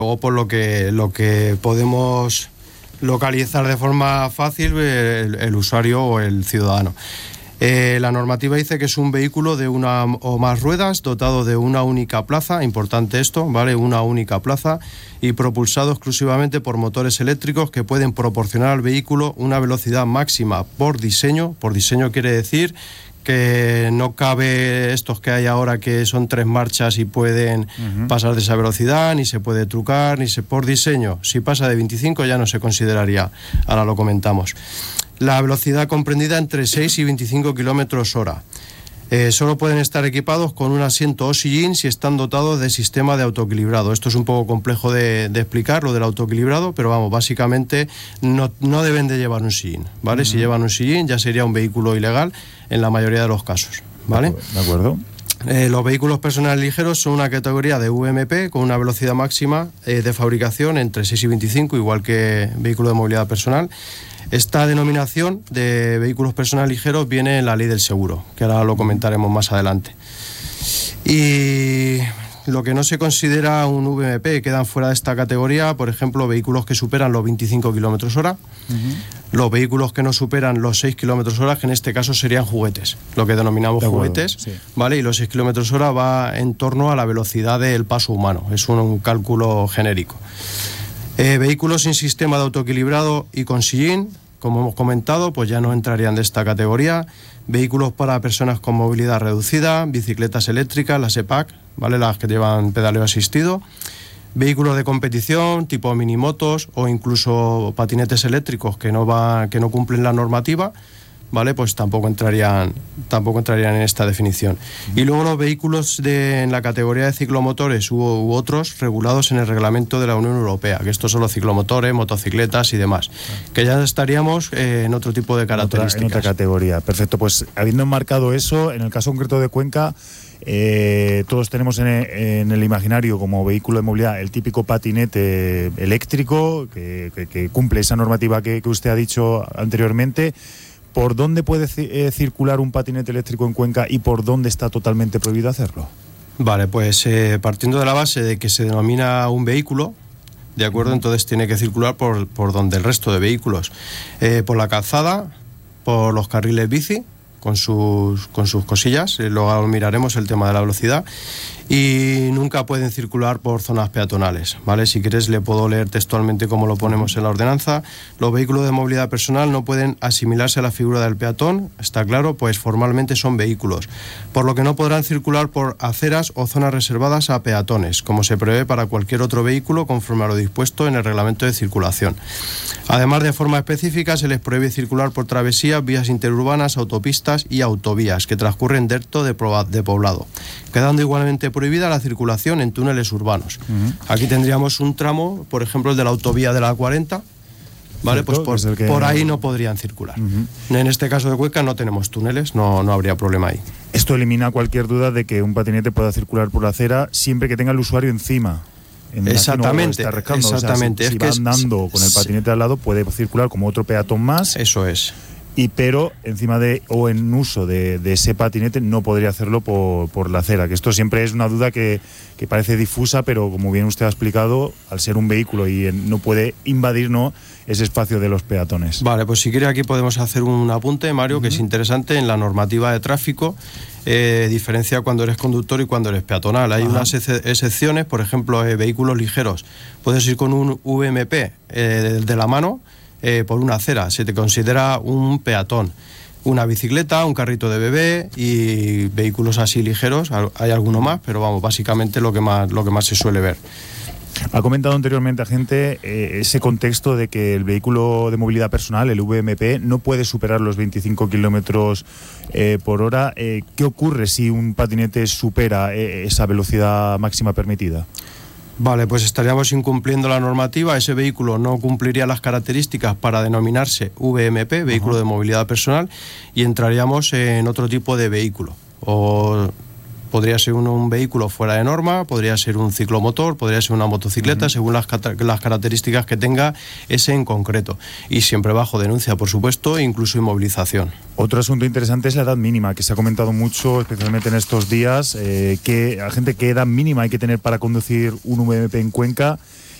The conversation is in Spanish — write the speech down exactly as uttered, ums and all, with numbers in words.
Luego, por lo que, lo que podemos localizar de forma fácil el, el usuario o el ciudadano. Eh, la normativa dice que es un vehículo de una o más ruedas, dotado de una única plaza, importante esto, ¿vale? Una única plaza, y propulsado exclusivamente por motores eléctricos que pueden proporcionar al vehículo una velocidad máxima por diseño. Por diseño quiere decir que no cabe estos que hay ahora que son tres marchas y pueden uh-huh. pasar de esa velocidad, ni se puede trucar, ni se por diseño. Si pasa de veinticinco ya no se consideraría, ahora lo comentamos. La velocidad comprendida entre seis y veinticinco kilómetros hora. Eh, solo pueden estar equipados con un asiento o sillín si están dotados de sistema de autoequilibrado. Esto es un poco complejo de, de explicar, lo del autoequilibrado, pero vamos, básicamente no, no deben de llevar un sillín, ¿vale? Uh-huh. Si llevan un sillín ya sería un vehículo ilegal en la mayoría de los casos, ¿vale? De acuerdo. Eh, los vehículos personales ligeros son una categoría de V M P con una velocidad máxima eh, de fabricación entre seis y veinticinco, igual que vehículo de movilidad personal. Esta denominación de vehículos personales ligeros viene en la ley del seguro, que ahora lo comentaremos más adelante. Y lo que no se considera un V M P quedan fuera de esta categoría, por ejemplo, vehículos que superan los veinticinco kilómetros hora, uh-huh. los vehículos que no superan los seis kilómetros hora, que en este caso serían juguetes, lo que denominamos de juguetes, sí. ¿vale? Y los seis kilómetros hora va en torno a la velocidad del paso humano, es un, un cálculo genérico. Eh, vehículos sin sistema de autoequilibrado y con sillín, como hemos comentado, pues ya no entrarían de esta categoría. Vehículos para personas con movilidad reducida, bicicletas eléctricas, las E P A C, ¿vale? Las que llevan pedaleo asistido. Vehículos de competición, tipo minimotos o incluso patinetes eléctricos que no, va, que no cumplen la normativa, ¿vale? Pues tampoco entrarían, tampoco entrarían en esta definición. Y luego los vehículos de, en la categoría de ciclomotores u, u otros regulados en el reglamento de la Unión Europea, que estos son los ciclomotores, motocicletas y demás, que ya estaríamos eh, en otro tipo de características. En otra, en otra categoría, perfecto. Pues habiendo enmarcado eso, en el caso concreto de Cuenca, Eh, todos tenemos en, en el imaginario como vehículo de movilidad el típico patinete eléctrico que, que, que cumple esa normativa que, que usted ha dicho anteriormente. ¿Por dónde puede eh, circular un patinete eléctrico en Cuenca y por dónde está totalmente prohibido hacerlo? Vale, pues eh, partiendo de la base de que se denomina un vehículo, ¿de acuerdo? Uh-huh. Entonces tiene que circular por, por donde el resto de vehículos, eh, por la calzada, por los carriles bici, con sus, con sus cosillas, eh, luego miraremos el tema de la velocidad, y nunca pueden circular por zonas peatonales, ¿vale? Si quieres le puedo leer textualmente cómo lo ponemos en la ordenanza. Los vehículos de movilidad personal no pueden asimilarse a la figura del peatón, está claro, pues formalmente son vehículos, por lo que no podrán circular por aceras o zonas reservadas a peatones, como se prevé para cualquier otro vehículo conforme a lo dispuesto en el reglamento de circulación. Además, de forma específica, se les prohíbe circular por travesías, vías interurbanas, autopistas y autovías que transcurren dentro de, de poblado, quedando igualmente prohibida la circulación en túneles urbanos. Uh-huh. Aquí tendríamos un tramo, por ejemplo, el de la autovía de la A cuarenta, ¿vale? Pues por, que... por ahí no podrían circular. Uh-huh. En este caso de Cuenca no tenemos túneles, no, no habría problema ahí. Esto elimina cualquier duda de que un patinete pueda circular por la acera siempre que tenga el usuario encima. En exactamente, no exactamente. O sea, si, si es va que andando es, con el patinete al lado, puede circular como otro peatón más. Eso es. Y pero encima de o en uso de, de ese patinete no podría hacerlo por, por la acera, que esto siempre es una duda que, que parece difusa, pero como bien usted ha explicado, al ser un vehículo y en, no puede invadir no ese espacio de los peatones. Vale, pues si quiere aquí podemos hacer un apunte, Mario, uh-huh. que es interesante. En la normativa de tráfico eh, diferencia cuando eres conductor y cuando eres peatonal. Hay uh-huh. unas ex- excepciones, por ejemplo, eh, vehículos ligeros. Puedes ir con un V M P eh, de la mano Eh, por una acera, se te considera un peatón. Una bicicleta, un carrito de bebé y vehículos así ligeros, hay alguno más, pero vamos, básicamente lo que más, lo que más se suele ver. Ha comentado anteriormente, agente, eh, ese contexto de que el vehículo de movilidad personal, el V M P, no puede superar los veinticinco kilómetros eh, por hora. Eh, ¿Qué ocurre si un patinete supera eh, esa velocidad máxima permitida? Vale, pues estaríamos incumpliendo la normativa. Ese vehículo no cumpliría las características para denominarse V M P, vehículo uh-huh. de movilidad personal, y entraríamos en otro tipo de vehículo. O podría ser un, un vehículo fuera de norma, podría ser un ciclomotor, podría ser una motocicleta, uh-huh. según las, las características que tenga ese en concreto. Y siempre bajo denuncia, por supuesto, e incluso inmovilización. Otro asunto interesante es la edad mínima, que se ha comentado mucho, especialmente en estos días, eh, que a gente qué edad mínima hay que tener para conducir un V M P en Cuenca